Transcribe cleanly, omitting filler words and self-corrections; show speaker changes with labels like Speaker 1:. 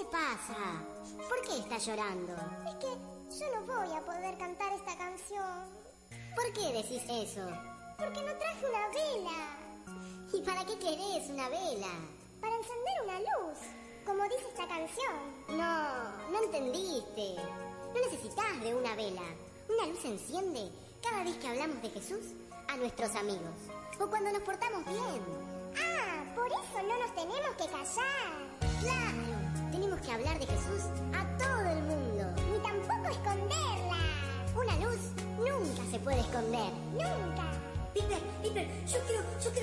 Speaker 1: pasa? ¿Por qué está llorando?
Speaker 2: Es que yo no voy a poder cantar esta canción.
Speaker 1: ¿Por qué decís eso?
Speaker 2: Porque no traje una vela.
Speaker 1: ¿Y para qué querés una vela?
Speaker 2: Para encender una luz, como dice esta canción.
Speaker 1: No entendiste. No necesitas de una vela. Una luz se enciende cada vez que hablamos de Jesús a nuestros amigos. O cuando nos portamos bien.
Speaker 2: Ah, por eso no nos tenemos que callar.
Speaker 1: ¡Claro! Tenemos que hablar de Jesús a todo el mundo.
Speaker 2: Ni tampoco esconderla.
Speaker 1: Una luz nunca se puede esconder.
Speaker 2: Nunca.
Speaker 3: Piper, yo quiero